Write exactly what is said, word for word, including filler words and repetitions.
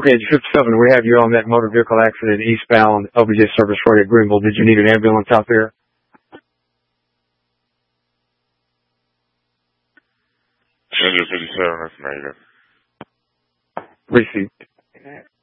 Okay, fifty-seven, we have you on that motor vehicle accident eastbound O B J Service Road at Greenville. Did you need an ambulance out there? Angel fifty-seven, that's negative. Received.